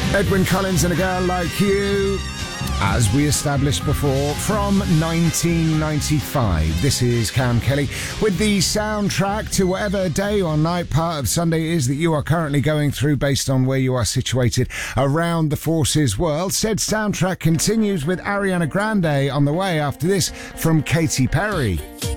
Edwyn Collins and A Girl Like You, as we established before, from 1995. This is Cam Kelly with the soundtrack to whatever day or night part of Sunday is that you are currently going through based on where you are situated around the Forces world. Said soundtrack continues with Ariana Grande on the way after this from Katy Perry.